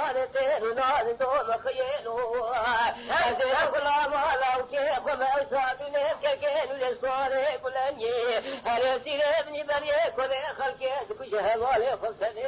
نادتين ونادتهم خيلو هذه كل ما لو كيف وما أرسلني ككين للصالح كلني هربتي لابني بريك ولا خلقيت كشها مالي خلتني